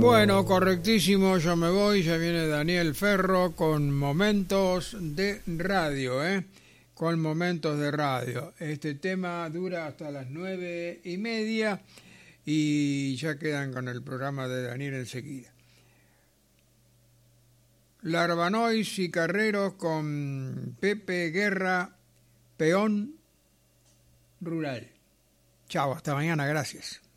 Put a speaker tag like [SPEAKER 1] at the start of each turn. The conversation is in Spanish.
[SPEAKER 1] Bueno, correctísimo, yo me voy, ya viene Daniel Ferro con Momentos de Radio, con Momentos de Radio. Este tema dura hasta las 9:30 y ya quedan con el programa de Daniel enseguida. Larvanois y Carreros con Pepe Guerra, Peón Rural. Chao, hasta mañana, gracias.